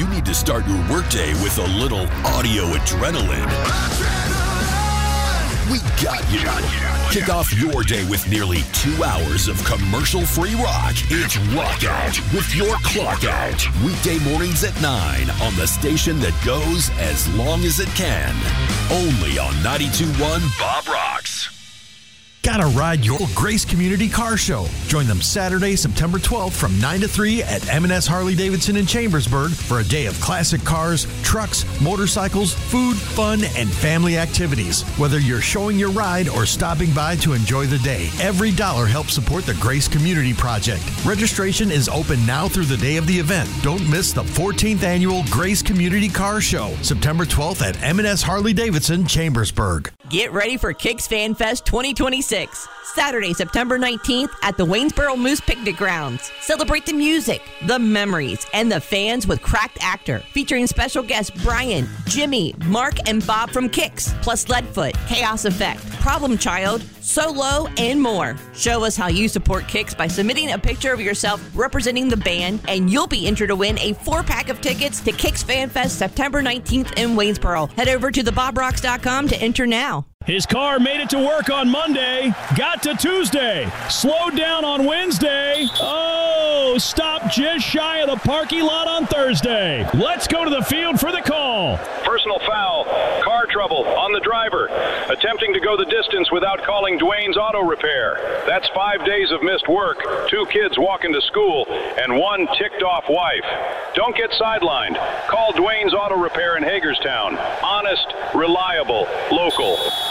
you need to start your workday with a little audio adrenaline, we got you. Kick off your day with nearly 2 hours of commercial-free rock. It's Rock Out with your clock out. Weekday mornings at 9 on the station that goes as long as it can. Only on 92.1 Bob Rocks. Gotta ride your Grace Community Car Show. Join them Saturday, September 12th from 9 to 3 at M&S Harley-Davidson in Chambersburg for a day of classic cars, trucks, motorcycles, food, fun, and family activities. Whether you're showing your ride or stopping by to enjoy the day, every dollar helps support the Grace Community Project. Registration is open now through the day of the event. Don't miss the 14th Annual Grace Community Car Show, September 12th at M&S Harley-Davidson, Chambersburg. Get ready for Kicks Fan Fest 2026. Saturday, September 19th at the Waynesboro Moose Picnic Grounds. Celebrate the music, the memories, and the fans with Cracked Actor, featuring special guests Brian, Jimmy, Mark, and Bob from Kicks, plus Leadfoot, Chaos Effect, Problem Child, Solo, and more. Show us how you support Kicks by submitting a picture of yourself representing the band, and you'll be entered to win a 4-pack of tickets to Kicks Fan Fest September 19th in Waynesboro. Head over to thebobrocks.com to enter now. His car made it to work on Monday, got to Tuesday, slowed down on Wednesday. Oh, stopped just shy of the parking lot on Thursday. Let's go to the field for the call. Personal foul, car trouble on the driver, attempting to go the distance without calling Dwayne's Auto Repair. That's 5 days of missed work, 2 kids walking to school, and 1 ticked-off wife. Don't get sidelined. Call Dwayne's Auto Repair in Hagerstown. Honest, reliable, local.